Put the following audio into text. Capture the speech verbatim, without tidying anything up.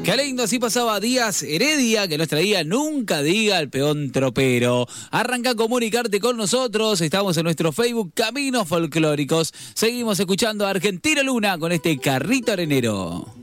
Qué lindo, así pasaba Díaz Heredia, que nos traía Nunca Diga el Peón Tropero. Arranca a comunicarte con nosotros, estamos en nuestro Facebook Caminos Folclóricos. Seguimos escuchando a Argentina Luna con este Carrito Arenero.